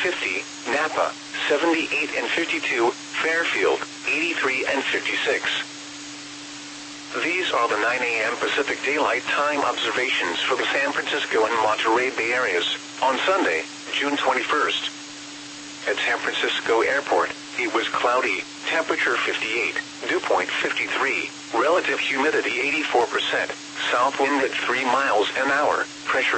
50, Napa, 78 and 52, Fairfield, 83 and 56. These are the 9 a.m. Pacific Daylight Time observations for the San Francisco and Monterey Bay areas on Sunday, June 21st. At San Francisco Airport, it was cloudy, temperature 58, dew point 53, relative humidity 84%, south wind at 3 miles an hour, pressure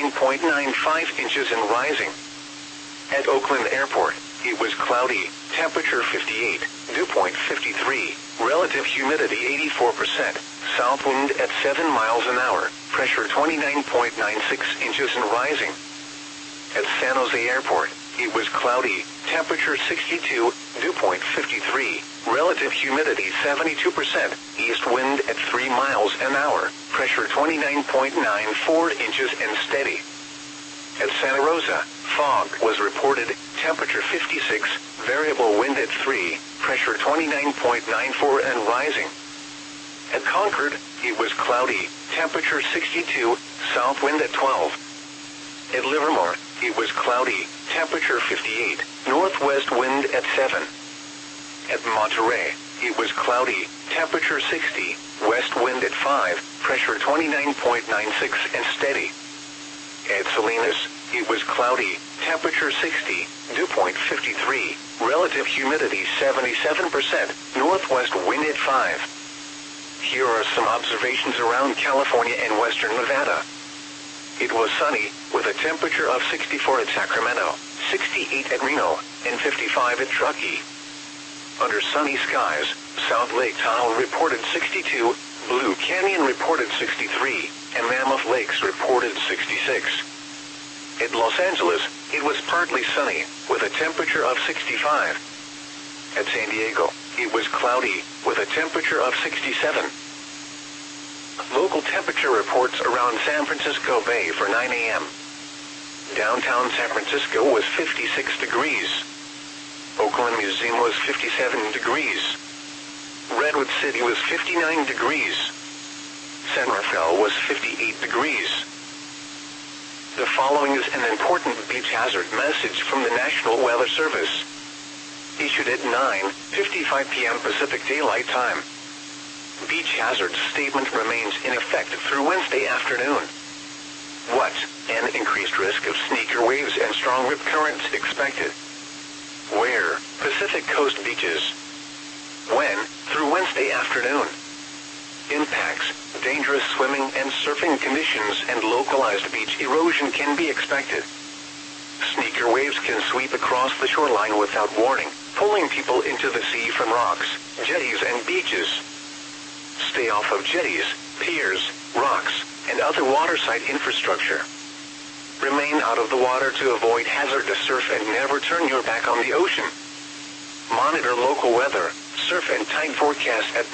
29.95 inches and rising. At Oakland Airport, it was cloudy, temperature 58, dew point 53, relative humidity 84%, south wind at 7 miles an hour, pressure 29.96 inches and rising. At San Jose Airport, it was cloudy, temperature 62, dew point 53, relative humidity 72%, east wind at 3 miles an hour, pressure 29.94 inches and steady. At Santa Rosa, fog was reported, temperature 56, variable wind at 3, pressure 29.94 and rising. At Concord, it was cloudy, temperature 62, south wind at 12. At Livermore, it was cloudy, temperature 58, northwest wind at 7. At Monterey, it was cloudy, temperature 60, west wind at 5, pressure 29.96 and steady. At Salinas, it was cloudy, temperature 60, dew point 53, relative humidity 77%, northwest wind at 5. Here are some observations around California and western Nevada. It was sunny, with a temperature of 64 at Sacramento, 68 at Reno, and 55 at Truckee. Under sunny skies, South Lake Tahoe reported 62, Blue Canyon reported 63, and Mammoth Lakes reported 66. At Los Angeles, it was partly sunny, with a temperature of 65. At San Diego, it was cloudy, with a temperature of 67. Local temperature reports around San Francisco Bay for 9 a.m. Downtown San Francisco was 56 degrees. Oakland Museum was 57 degrees. Redwood City was 59 degrees. San Rafael was 58 degrees. The following is an important beach hazard message from the National Weather Service. Issued at 9:55 p.m. Pacific Daylight Time. Beach hazard statement remains in effect through Wednesday afternoon. What? An increased risk of sneaker waves and strong rip currents expected. Where? Pacific Coast beaches. When? Through Wednesday afternoon. Impacts, dangerous swimming and surfing conditions and localized beach erosion can be expected. Sneaker waves can sweep across the shoreline without warning, pulling people into the sea from rocks, jetties and beaches. Stay off of jetties, piers, rocks, and other waterside infrastructure. Remain out of the water to avoid hazardous surf and never turn your back on the ocean. Monitor local weather, surf and tide forecast at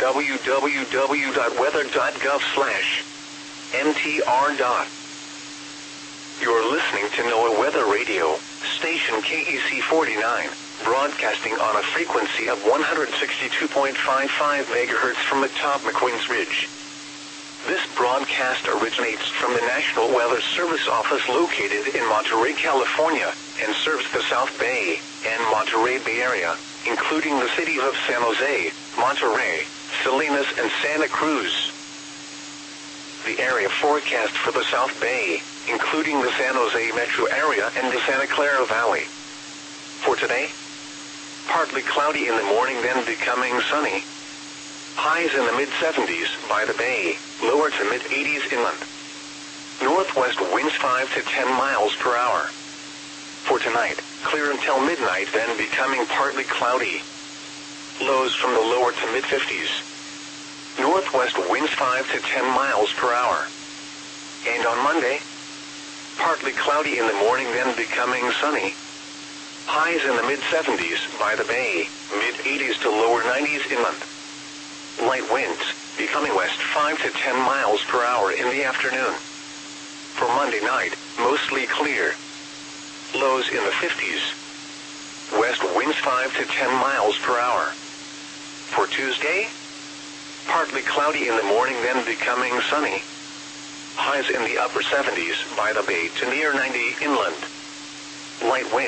www.weather.gov/mtr. You're listening to NOAA Weather Radio, station KEC 49, broadcasting on a frequency of 162.55 MHz from atop McQueen's Ridge. This broadcast originates from the National Weather Service office located in Monterey, California, and serves the South Bay and Monterey Bay area, including the cities of San Jose, Monterey, Salinas, and Santa Cruz. The area forecast for the South Bay, including the San Jose metro area and the Santa Clara Valley. For today, partly cloudy in the morning, then becoming sunny. Highs in the mid-70s by the bay, lower to mid-80s inland. Northwest winds 5 to 10 miles per hour. For tonight, clear until midnight, then becoming partly cloudy. Lows from the lower to mid-50s. Northwest winds 5 to 10 miles per hour. And on Monday, partly cloudy in the morning, then becoming sunny. Highs in the mid-70s by the bay, mid-80s to lower 90s inland. Light winds, becoming west 5 to 10 miles per hour in the afternoon. For Monday night, mostly clear. Lows in the 50s. West winds 5 to 10 miles per hour. For Tuesday, partly cloudy in the morning, then becoming sunny. Highs in the upper 70s by the bay to near 90 inland. Light winds.